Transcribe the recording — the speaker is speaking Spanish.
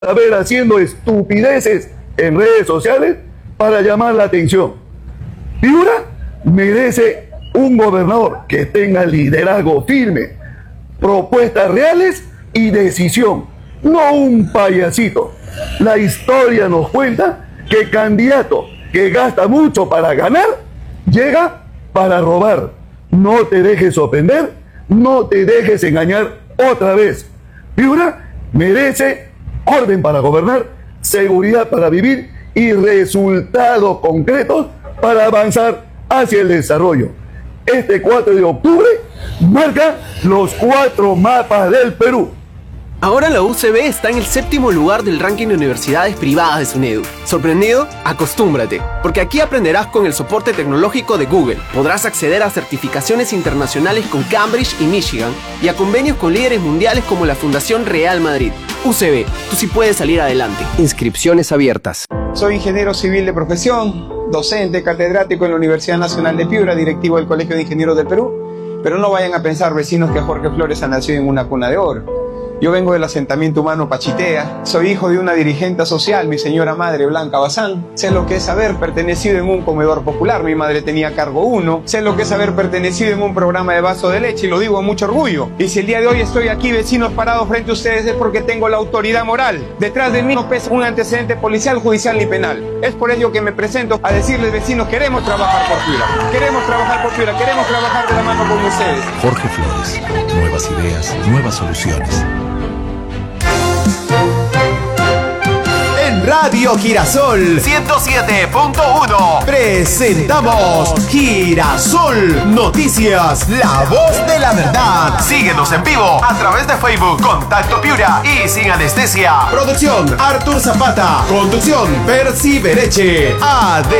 a ver haciendo estupideces en redes sociales para llamar la atención. Piura merece un gobernador que tenga liderazgo firme, propuestas reales y decisión, no un payasito. La historia nos cuenta que candidato que gasta mucho para ganar, llega para robar. No te dejes sorprender, no te dejes engañar otra vez. Piura merece orden para gobernar, seguridad para vivir y resultados concretos para avanzar hacia el desarrollo. Este 4 de octubre marca los 4 mapas del Perú. Ahora la UCB está en el 7º lugar del ranking de universidades privadas de SUNEDU. ¿Sorprendido? Acostúmbrate, porque aquí aprenderás con el soporte tecnológico de Google. Podrás acceder a certificaciones internacionales con Cambridge y Michigan y a convenios con líderes mundiales como la Fundación Real Madrid. UCB, tú sí puedes salir adelante. Inscripciones abiertas. Soy ingeniero civil de profesión, docente, catedrático en la Universidad Nacional de Piura, directivo del Colegio de Ingenieros del Perú. Pero no vayan a pensar, vecinos, que Jorge Flores ha nacido en una cuna de oro. Yo vengo del asentamiento humano Pachitea, soy hijo de una dirigente social, mi señora madre Blanca Bazán. Sé lo que es haber pertenecido en un comedor popular, mi madre tenía cargo 1. Sé lo que es haber pertenecido en un programa de vaso de leche y lo digo con mucho orgullo. Y si el día de hoy estoy aquí, vecinos, parados frente a ustedes, es porque tengo la autoridad moral. Detrás de mí no pesa un antecedente policial, judicial ni penal. Es por ello que me presento a decirles, vecinos, queremos trabajar por Piura. Queremos trabajar por Piura, queremos trabajar de la mano con ustedes. Jorge Flores, nuevas ideas, nuevas soluciones. En Radio Girasol 107.1 presentamos Girasol Noticias, la voz de la verdad. Síguenos en vivo a través de Facebook, Contacto Piura y Sin Anestesia. Producción Artur Zapata. Conducción Percy Bereche. AD